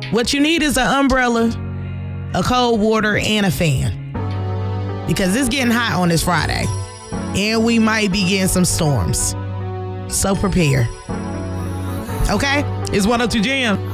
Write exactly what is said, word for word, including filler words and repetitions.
What you need is an umbrella, a cold water, and a fan. Because it's getting hot on this Friday. And we might be getting some storms. So prepare. Okay? It's one oh two Jam.